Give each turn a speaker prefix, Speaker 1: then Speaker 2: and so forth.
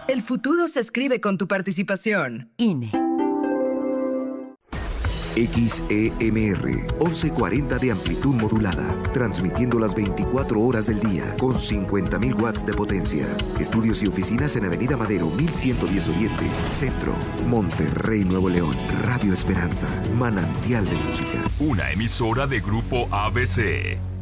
Speaker 1: El futuro se escribe con tu participación.
Speaker 2: INE.
Speaker 3: XEMR 1140 de amplitud modulada, transmitiendo las 24 horas del día con 50.000 watts de potencia. Estudios y oficinas en Avenida Madero 1110 Oriente, Centro, Monterrey, Nuevo León. Radio Esperanza, manantial de música.
Speaker 4: Una emisora de Grupo ABC.